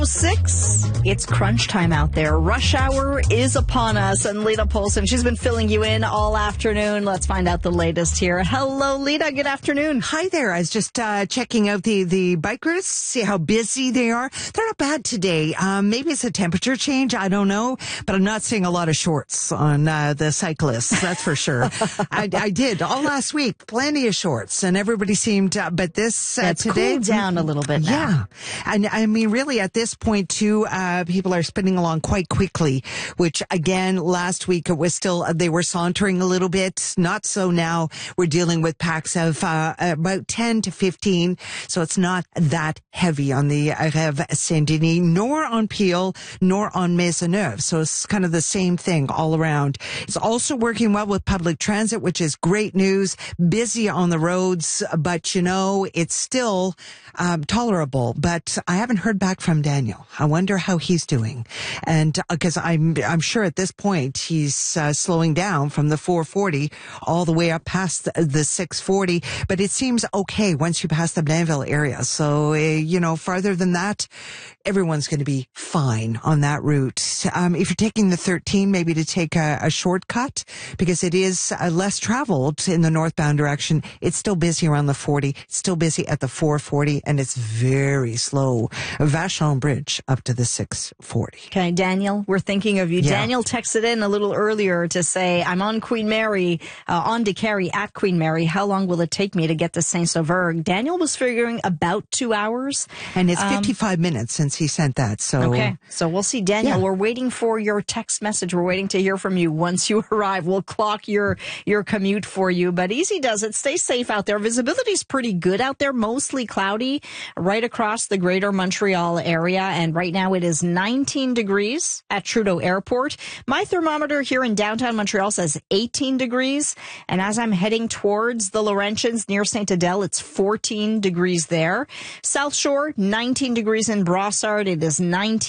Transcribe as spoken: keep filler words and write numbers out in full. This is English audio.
Six, it's crunch time out there. Rush hour is upon us. And Lita Polson, she's been filling you in all afternoon. Let's find out the latest here. Hello, Lita. Good afternoon. Hi there. I was just uh, checking out the, the bike routes, see how busy they are. They're not bad today. Um, maybe it's a temperature change. I don't know. But I'm not seeing a lot of shorts on uh, the cyclists. That's for sure. I, I did all last week. Plenty of shorts. And everybody seemed, uh, but this uh, it's today. Cooled down a little bit now. Yeah. And I mean, really at this point too, uh, people are spinning along quite quickly, which again, last week it was still, they were sauntering a little bit. Not so now. We're dealing with packs of, uh, about ten to fifteen. So it's not that heavy on the Rev Saint-Denis, nor on Peel, nor on Maisonneuve. So it's kind of the same thing all around. It's also working well with public transit, which is great news. Busy on the roads, but you know, it's still, um, tolerable. But I haven't heard back from Daniel. I wonder how he's doing. And because uh, I'm, I'm sure at this point he's uh, slowing down from the four forty all the way up past the, the six forty. But it seems okay once you pass the Blainville area. So, uh, you know, farther than that, everyone's going to be fine on that route. Um, if you're taking the thirteen, maybe to take a, a shortcut because it is uh, less traveled in the northbound direction. It's still busy around the forty. It's still busy at the four forty and it's very slow. Vachon Bridge up to the six forty. Okay, Daniel, we're thinking of you. Yeah. Daniel texted in a little earlier to say, I'm on Queen Mary, uh, on to Carry at Queen Mary. How long will it take me to get to Saint-Sauveur? Daniel was figuring about two hours. And it's Um, fifty-five minutes since he sent that. So Okay, so we'll see. Daniel, Yeah. we're waiting for your text message. We're waiting to hear from you once you arrive. We'll clock your, your commute for you. But easy does it. Stay safe out there. Visibility's pretty good out there, mostly cloudy right across the greater Montreal area. And right now it is nineteen degrees at Trudeau Airport. My thermometer here in downtown Montreal says eighteen degrees. And as I'm heading towards the Laurentians near Saint Adele, it's fourteen degrees there. South Shore, nineteen degrees in Brossard. It is nineteen